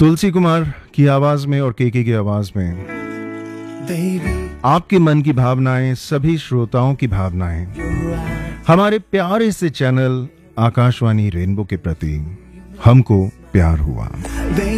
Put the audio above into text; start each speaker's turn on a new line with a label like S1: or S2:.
S1: तुलसी कुमार की आवाज में और केके की आवाज में आपके मन की भावनाएं, सभी श्रोताओं की भावनाएं हमारे प्यारे से चैनल आकाशवाणी रेनबो के प्रति हमको प्यार हुआ।